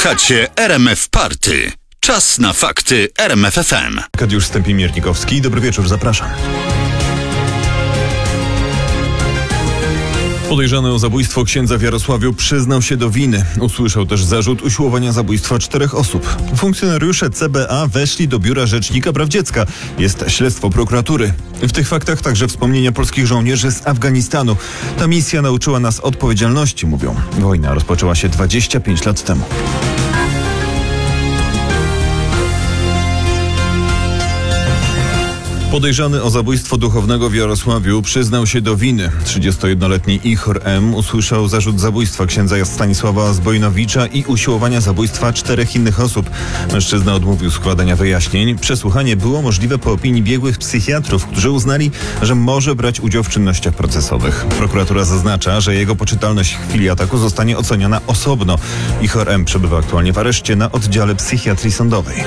Słuchacie RMF Party. Czas na fakty RMF FM. Arkadiusz Stępień-Miernikowski. Dobry wieczór, zapraszam. Podejrzany o zabójstwo księdza w Jarosławiu przyznał się do winy. Usłyszał też zarzut usiłowania zabójstwa 4 osób. Funkcjonariusze CBA weszli do biura Rzecznika Praw Dziecka. Jest śledztwo prokuratury. W tych faktach także wspomnienia polskich żołnierzy z Afganistanu. Ta misja nauczyła nas odpowiedzialności, mówią. Wojna rozpoczęła się 25 lat temu. Podejrzany o zabójstwo duchownego w Jarosławiu przyznał się do winy. 31-letni Ihor M. usłyszał zarzut zabójstwa księdza Stanisława Zbojnowicza i usiłowania zabójstwa 4 innych osób. Mężczyzna odmówił składania wyjaśnień. Przesłuchanie było możliwe po opinii biegłych psychiatrów, którzy uznali, że może brać udział w czynnościach procesowych. Prokuratura zaznacza, że jego poczytalność w chwili ataku zostanie oceniona osobno. Ihor M. przebywa aktualnie w areszcie na oddziale psychiatrii sądowej.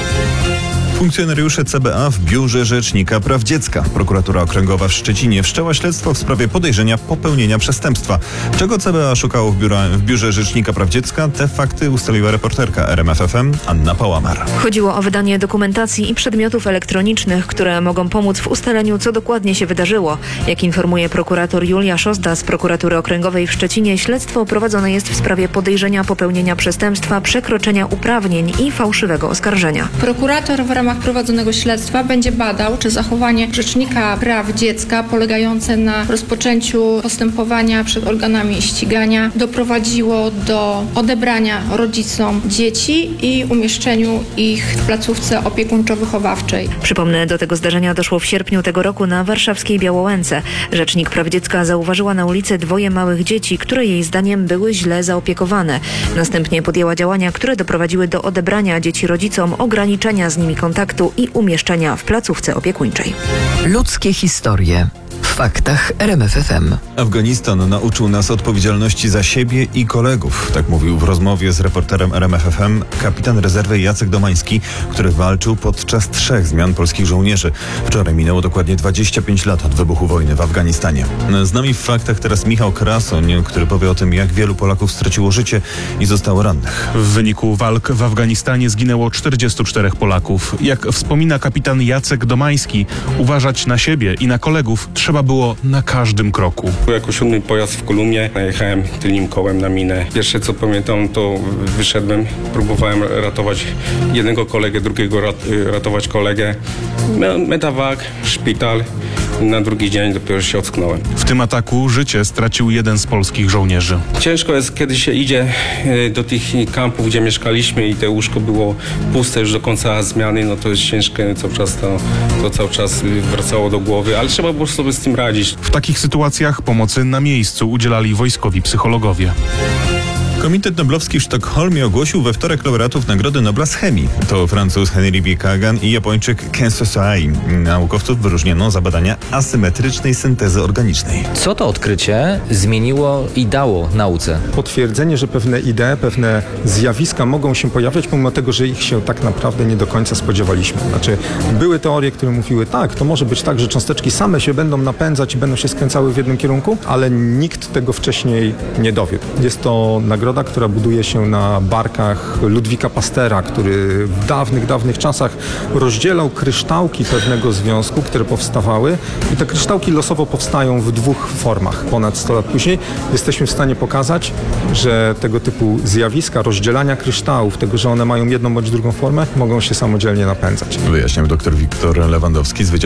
Funkcjonariusze CBA w biurze Rzecznika Praw Dziecka. Prokuratura Okręgowa w Szczecinie wszczęła śledztwo w sprawie podejrzenia popełnienia przestępstwa. Czego CBA szukało w biurze Rzecznika Praw Dziecka? Te fakty ustaliła reporterka RMF FM Anna Pałamar. Chodziło o wydanie dokumentacji i przedmiotów elektronicznych, które mogą pomóc w ustaleniu, co dokładnie się wydarzyło. Jak informuje prokurator Julia Szozda z Prokuratury Okręgowej w Szczecinie, śledztwo prowadzone jest w sprawie podejrzenia popełnienia przestępstwa, przekroczenia uprawnień i fałszywego oskarżenia. Prokurator w ramach prowadzonego śledztwa będzie badał, czy zachowanie Rzecznika Praw Dziecka polegające na rozpoczęciu postępowania przed organami ścigania doprowadziło do odebrania rodzicom dzieci i umieszczeniu ich w placówce opiekuńczo-wychowawczej. Przypomnę, do tego zdarzenia doszło w sierpniu tego roku na warszawskiej Białołęce. Rzecznik Praw Dziecka zauważyła na ulicy 2 małych dzieci, które jej zdaniem były źle zaopiekowane. Następnie podjęła działania, które doprowadziły do odebrania dzieci rodzicom, ograniczenia z nimi kontaktu i umieszczenia w placówce opiekuńczej. Ludzkie historie. W faktach RMF FM. Afganistan nauczył nas odpowiedzialności za siebie i kolegów. Tak mówił w rozmowie z reporterem RMF FM kapitan rezerwy Jacek Domański, który walczył podczas 3 zmian polskich żołnierzy. Wczoraj minęło dokładnie 25 lat od wybuchu wojny w Afganistanie. Z nami w faktach teraz Michał Krasoń, który powie o tym, jak wielu Polaków straciło życie i zostało rannych. W wyniku walk w Afganistanie zginęło 44 Polaków. Jak wspomina kapitan Jacek Domański, uważać na siebie i na kolegów trzeba było na każdym kroku. Jako 7. pojazd w kolumnie najechałem tylnym kołem na minę. Pierwsze co pamiętam, to wyszedłem, próbowałem ratować jednego kolegę, drugiego ratować kolegę. Medevac, szpital. Na drugi dzień dopiero się ocknąłem. W tym ataku życie stracił jeden z polskich żołnierzy. Ciężko jest, kiedy się idzie do tych kampów, gdzie mieszkaliśmy i to łóżko było puste już do końca zmiany, no to jest ciężkie, to cały czas wracało do głowy, ale trzeba było sobie z tym radzić. W takich sytuacjach pomocy na miejscu udzielali wojskowi psychologowie. Komitet Noblowski w Sztokholmie ogłosił we wtorek laureatów Nagrody Nobla z chemii. To Francuz Henri B. Kagan i Japończyk Ken Sosai. Naukowców wyróżniono za badania asymetrycznej syntezy organicznej. Co to odkrycie zmieniło i dało nauce? Potwierdzenie, że pewne idee, pewne zjawiska mogą się pojawiać, pomimo tego, że ich się tak naprawdę nie do końca spodziewaliśmy. Znaczy, były teorie, które mówiły, tak, to może być tak, że cząsteczki same się będą napędzać i będą się skręcały w jednym kierunku, ale nikt tego wcześniej nie dowiódł. Jest to nagroda, która buduje się na barkach Ludwika Pastera, który w dawnych czasach rozdzielał kryształki pewnego związku, które powstawały i te kryształki losowo powstają w 2 formach. Ponad 100 lat później jesteśmy w stanie pokazać, że tego typu zjawiska rozdzielania kryształów, tego, że one mają jedną bądź drugą formę, mogą się samodzielnie napędzać. Wyjaśniał dr Wiktor Lewandowski z Wydziału